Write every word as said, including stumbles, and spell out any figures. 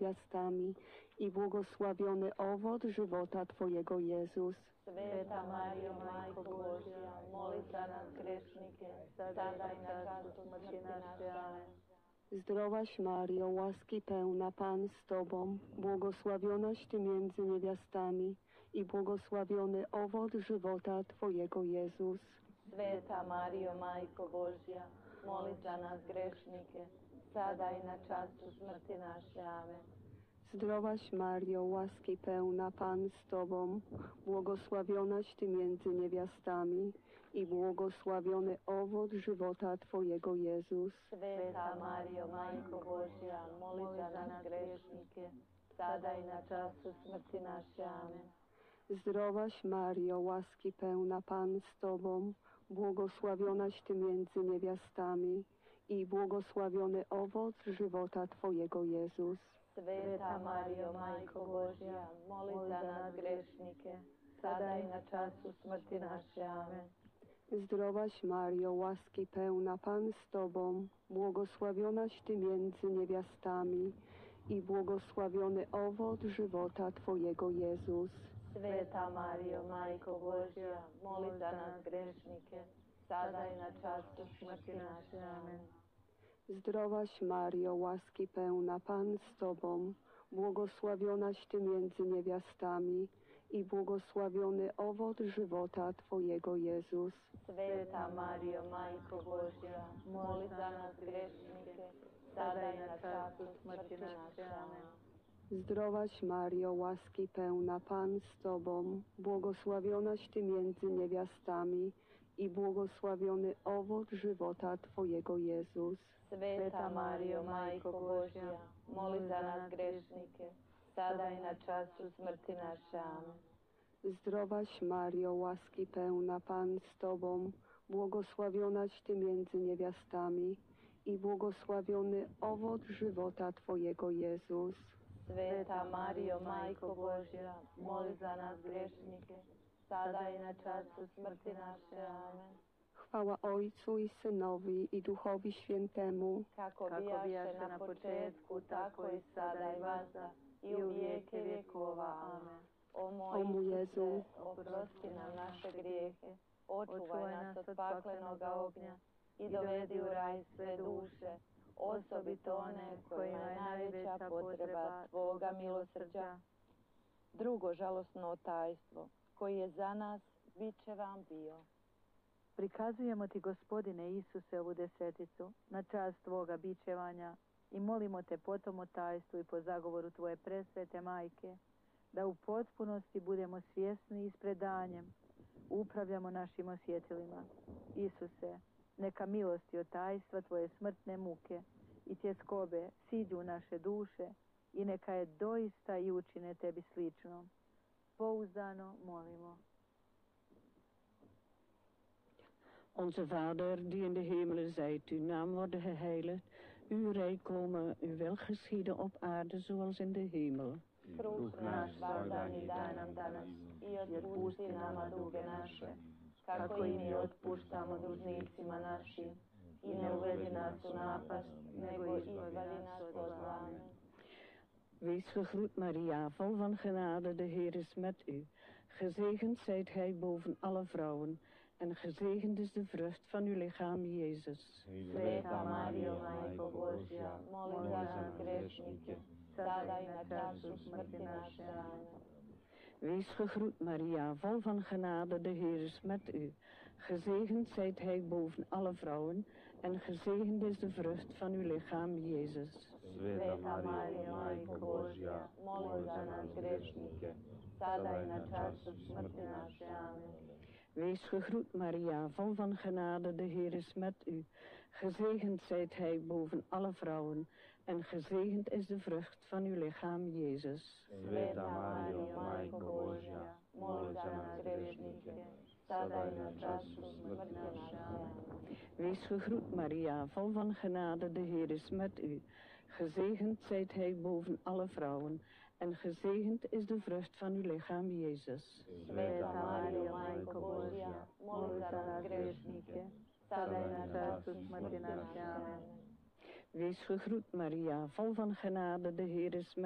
niewiastami i błogosławiony owoc żywota Twojego, Jezus. Sveta Mario, Majko Božja, moli za nas grešnike, sada i na času smrti naše. Amen. Zdrowaś Mario, łaski pełna, Pan z Tobą, błogosławionaś Ty między niewiastami i błogosławiony owoc żywota Twojego, Jezus. Sveta Mario, Majko Božja, moli za nas grešnike, sada i na času smrti naše. Amen. Zdrowaś Mario, łaski pełna, Pan z Tobą, błogosławionaś Ty między niewiastami i błogosławiony owoc żywota Twojego, Jezus. Sveta Mario, Majko Božja, moli za nas grešnike, sada i na času smrti naše. Amen. Zdrowaś Mario, łaski pełna, Pan z Tobą, błogosławionaś Ty między niewiastami i błogosławiony owoc żywota Twojego, Jezus. Sveta Mario, Majko Božja, moli za nas grešnike, sada i na času smrti naše. Amen. Zdrowaś Mario, łaski pełna, Pan z Tobą, błogosławionaś Ty między niewiastami i błogosławiony owoc żywota Twojego, Jezus. Sveta Mario, Majko Božja, moli za nas grešnike, sada i na času smrti naše. Amen. Zdrowaś Mario, łaski pełna, Pan z Tobą, błogosławionaś Ty między niewiastami i błogosławiony owoc żywota Twojego, Jezus. Sveta Mario, Majko Božja, moli za nas grešnike, sada i na času smrti naše. Amen. Zdrowaś Mario, łaski pełna, Pan z Tobą, błogosławionaś Ty między niewiastami i błogosławiony owoc żywota Twojego, Jezus. Sveta Mario, Majko Božja, moli za nas grešnike, sada i na času smrti naše. Amen. Zdrowaś Mario, łaski pełna, Pan z Tobą, błogosławionaś Ty między niewiastami i błogosławiony owoc żywota Twojego, Jezus. Sveta Mario, Majko Božja, moli za nas grešnike, sada i na času smrti naše. Amen. Chwała Ojcu i Synowi i Duchowi Świętemu, Kako bijaše na početku, tako i sada i vazda i u vijeke vjekova. Amen. O O mój moj Jezu, Isuse, oprosti nam naše grijehe, očuvaj nas od paklenoga ognja i dovedi u raj sve duše, osobito one kojima je najveća potreba Tvoga milosrđa. Drugo žalosno tajstvo, koji je za nas, bit će vam bio. Prikazujemo Ti, Gospodine Isuse, ovu deseticu na čast Tvoga bičevanja i molimo Te po tom tajstvu i po zagovoru Tvoje presvete Majke, da u potpunosti budemo svjesni i s predanjem upravljamo našim osjetilima. Isuse, neka milosti od tajstva Tvoje smrtne muke i tjeskobe siđu u naše duše i neka je doista i učine Tebi sličnom. Pouzdano molimo. Onze Vader, die in de hemelen zijt, uw naam worden geheiligd, uw rijk komen, uw wil geschieden op aarde zoals in de hemel. Kruh naš svakdanji daj nam danas i otpusti nama duge naše, kako i mi otpuštamo dužnicima našim. I ne uvedi nas u napast, nego izbavi nas od zla. Amen. Wees gegroet Maria, vol van genade, de Heer is met u. Gezegend zijt gij boven alle vrouwen, en gezegend is de vrucht van uw lichaam, Jezus. Sveta Mario, Majko Božja, moli za nas grešnike, sada i na času smrti naše. Amen. Wees gegroet Maria, vol van genade, de Heer is met u. Gezegend zijt gij boven alle vrouwen, en gezegend is de vrucht van uw lichaam, Jezus. Sveta Mario, Majko Božja, moli za nas grešnike, sada i na času smrti naše. Amen. Wees gegroet Maria, vol van genade, de Heer is met u. Gezegend zijt gij boven alle vrouwen, en gezegend is de vrucht van uw lichaam, Jezus. Sveta Mario, Majko Božja, moli za nas grešnike, sada i na času smrti naše. Amen. Wees gegroet Maria, vol van genade, de Heer is met u. Gezegend zijt gij boven alle vrouwen, en gezegend is de vrucht van uw lichaam, Jezus. Sveta Mario, Majko Božja, moli za nas grešnike, sada i na času smrti naše. Amen. Wees gegroet Maria, vol van genade, de Heer is met u.